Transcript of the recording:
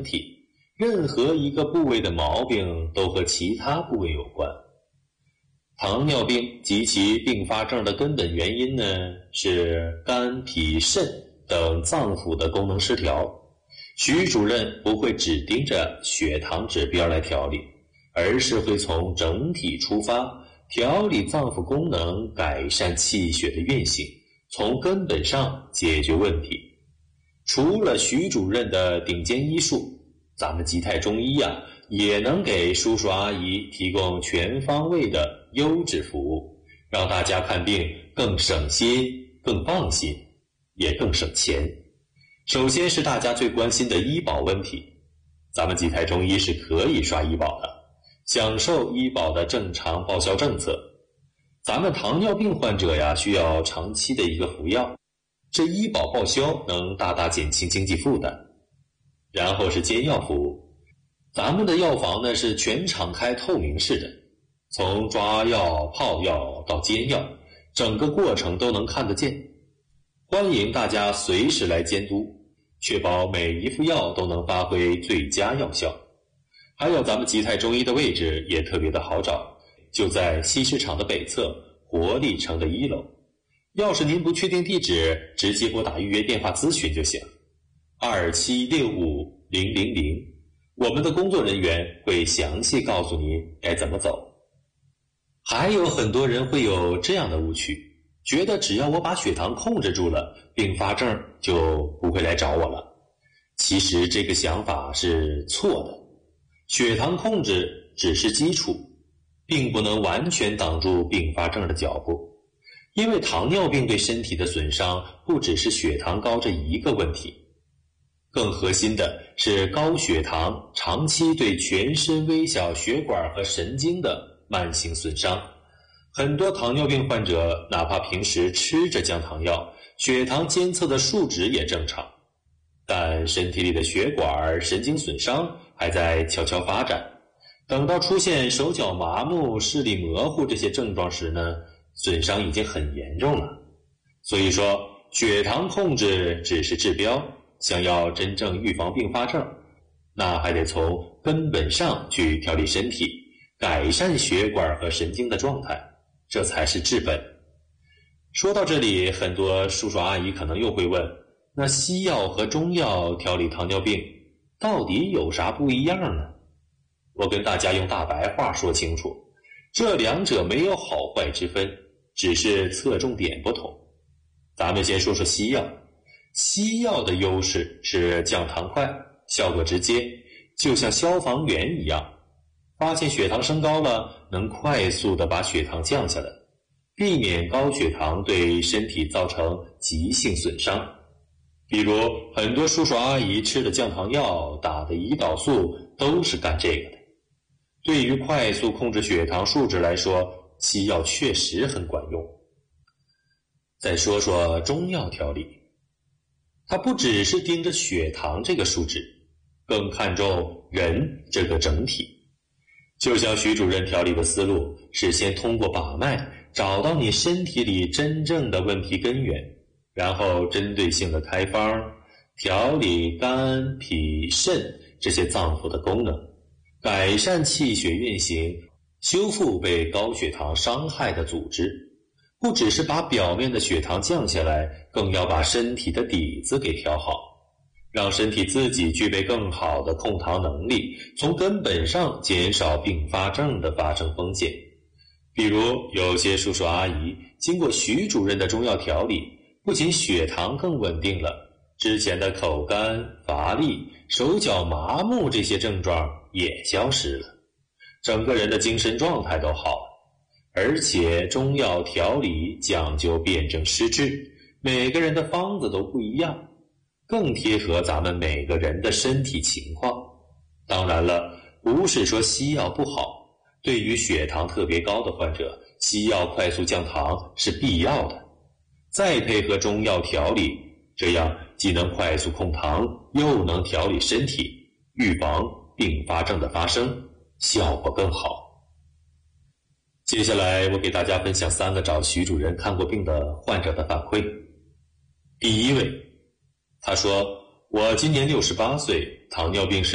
体，任何一个部位的毛病都和其他部位有关。糖尿病及其并发症的根本原因呢，是肝、脾、肾等脏腑的功能失调。徐主任不会只盯着血糖指标来调理，而是会从整体出发，调理脏腑功能，改善气血的运行，从根本上解决问题。除了徐主任的顶尖医术，咱们吉泰中医也能给叔叔阿姨提供全方位的优质服务，让大家看病更省心、更放心，也更省钱。首先是大家最关心的医保问题，咱们吉泰中医是可以刷医保的，享受医保的正常报销政策。咱们糖尿病患者需要长期的一个服药，这医保报销能大大减轻经济负担。然后是煎药服务，咱们的药房呢是全敞开透明式的，从抓药、泡药到煎药，整个过程都能看得见。欢迎大家随时来监督，确保每一副药都能发挥最佳药效。还有咱们吉泰中医的位置也特别的好找，就在西市场的北侧活力城的1楼。要是您不确定地址，直接拨打预约电话咨询就行，27650000，我们的工作人员会详细告诉您该怎么走。还有很多人会有这样的误区，觉得只要我把血糖控制住了，并发症就不会来找我了。其实这个想法是错的，血糖控制只是基础，并不能完全挡住并发症的脚步。因为糖尿病对身体的损伤不只是血糖高这一个问题，更核心的是高血糖长期对全身微小血管和神经的慢性损伤。很多糖尿病患者哪怕平时吃着降糖药，血糖监测的数值也正常，但身体里的血管、神经损伤还在悄悄发展。等到出现手脚麻木、视力模糊这些症状时呢，损伤已经很严重了。所以说，血糖控制只是治标，想要真正预防并发症，那还得从根本上去调理身体，改善血管和神经的状态，这才是治本。说到这里，很多叔叔阿姨可能又会问，那西药和中药调理糖尿病到底有啥不一样呢？我跟大家用大白话说清楚，这两者没有好坏之分，只是侧重点不同。咱们先说说西药。西药的优势是降糖快，效果直接，就像消防员一样，发现血糖升高了，能快速地把血糖降下来，避免高血糖对身体造成急性损伤。比如很多叔叔阿姨吃的降糖药、打的胰岛素都是干这个的。对于快速控制血糖数值来说，西药确实很管用。再说说中药调理，它不只是盯着血糖这个数值，更看重人这个整体。就像徐主任调理的思路是先通过把脉找到你身体里真正的问题根源，然后针对性的开方，调理肝、脾、肾这些脏腑的功能，改善气血运行，修复被高血糖伤害的组织。不只是把表面的血糖降下来，更要把身体的底子给调好，让身体自己具备更好的控糖能力，从根本上减少并发症的发生风险。比如有些叔叔阿姨经过徐主任的中药调理，不仅血糖更稳定了，之前的口干、乏力、手脚麻木这些症状也消失了，整个人的精神状态都好了。而且中药调理讲究辨证施治，每个人的方子都不一样，更贴合咱们每个人的身体情况。当然了，不是说西药不好，对于血糖特别高的患者，西药快速降糖是必要的，再配合中药调理，这样既能快速控糖，又能调理身体，预防并发症的发生，效果更好。接下来我给大家分享3个找徐主任看过病的患者的反馈。第一位，他说，我今年68岁，糖尿病是